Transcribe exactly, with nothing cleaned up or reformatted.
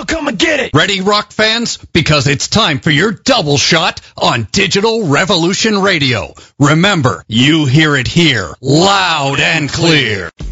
so come and get it. Ready, rock fans? Because it's time for your double shot on Digital Revolution Radio. Remember, you hear it here, loud and clear.